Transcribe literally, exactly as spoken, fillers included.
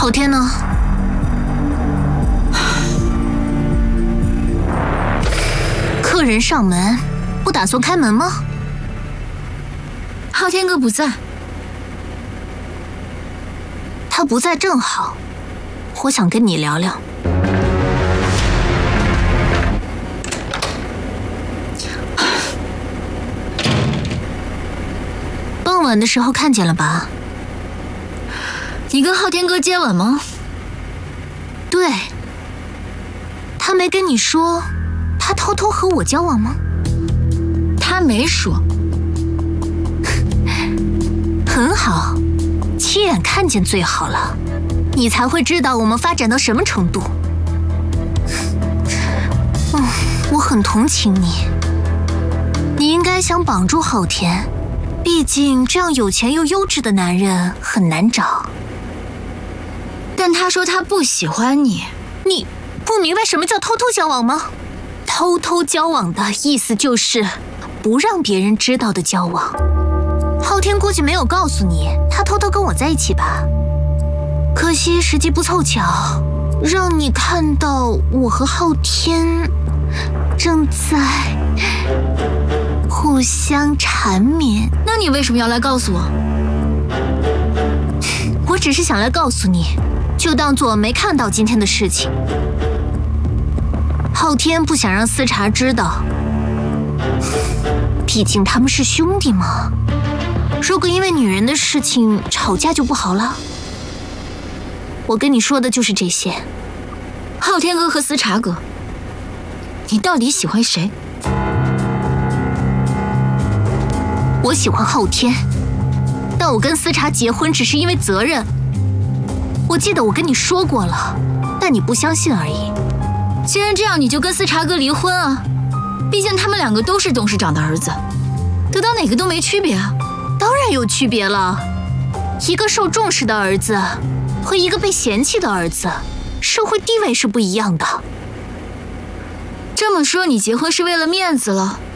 昊天呢？客人上门，不打算开门吗？ 昊天哥不在。 他不在正好，我想跟你聊聊。傍晚的时候看见了吧？ 你跟昊天哥接吻吗？ 对。他没跟你说他偷偷和我交往吗？ 他没说。 很好，亲眼看见最好了，你才会知道我们发展到什么程度。嗯，我很同情你，你应该想绑住昊天，毕竟这样有钱又优质的男人很难找。 但他说他不喜欢你， 你不明白什么叫偷偷交往吗？偷偷交往的意思就是不让别人知道的交往。昊天估计没有告诉你，他偷偷跟我在一起吧？可惜时机不凑巧，让你看到我和昊天正在互相缠绵。 那你为什么要来告诉我？ 我只是想来告诉你，就当做没看到今天的事情。昊天不想让思察知道，毕竟他们是兄弟嘛。如果因为女人的事情吵架就不好了。我跟你说的就是这些。 昊天哥和思察哥，你到底喜欢谁？ 我喜欢昊天，但我跟思察结婚只是因为责任。我记得我跟你说过了，但你不相信而已。 既然这样，你就跟思察哥离婚啊！毕竟他们两个都是董事长的儿子，得到哪个都没区别啊。 当然有区别了，一个受重视的儿子和一个被嫌弃的儿子，社会地位是不一样的。 这么说，你结婚是为了面子了？